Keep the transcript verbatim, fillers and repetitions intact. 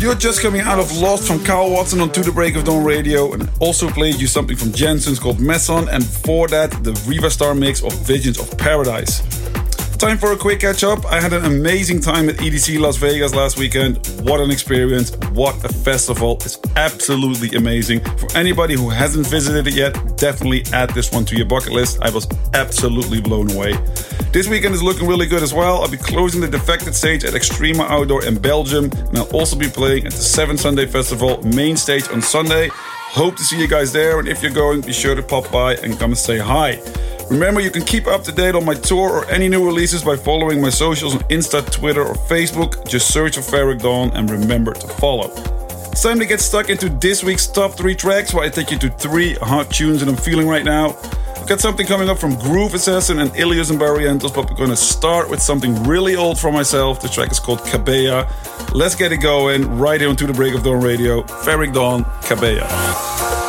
You're just coming out of Lost from Carl Watson on To The Break of Dawn Radio, and I also played you something from Jensen's called Messon, and before that the Riva Star mix of Visions of Paradise. Time for a quick catch up. I had an amazing time at E D C Las Vegas last weekend. What an experience, what a festival. It's absolutely amazing. For anybody who hasn't visited it yet, definitely add this one to your bucket list. I was absolutely blown away. This weekend is looking really good as well. I'll be closing the Defected stage at Extrema Outdoor in Belgium, and I'll also be playing at the Seven Sunday Festival main stage on Sunday. Hope to see you guys there, and if you're going, be sure to pop by and come and say hi. Remember, you can keep up to date on my tour or any new releases by following my socials on Insta, Twitter or Facebook. Just search for Ferreck Dawn and remember to follow. It's time to get stuck into this week's top three tracks, where I take you to three hot tunes that I'm feeling right now. I've got something coming up from Groove Assassin and Ilias and Barrientos, but we're going to start with something really old from myself. The track is called Cabella. Let's get it going right here on To The Break of Dawn Radio. Ferreck Dawn, Cabella.